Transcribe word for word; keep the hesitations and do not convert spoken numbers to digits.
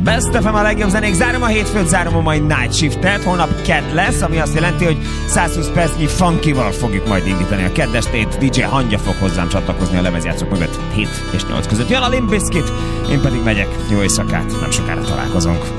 Best ef em a legjobb zenék. Zárom a hétfőt, zárom a mai Night Shift-et. Holnap kedd lesz, ami azt jelenti, hogy százhúsz percnyi funkival fogjuk majd indítani a keddestét. dé dzsé Hangya fog hozzám csatlakozni a lemezjátszók mögött hét és nyolc között. Jön a Limp Bizkit, én pedig megyek. Jó éjszakát, nem sokára találkozunk.